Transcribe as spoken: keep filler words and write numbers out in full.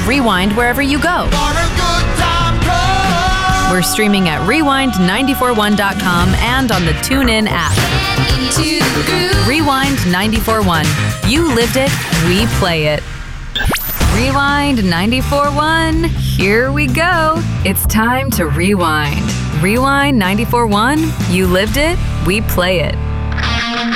Rewind wherever you go. We're streaming at rewind nine four one dot com and on the TuneIn app. Rewind nine four one. You lived it, we play it. Rewind nine four one. Here we go. It's time to rewind. Rewind nine four one. You lived it, we play it.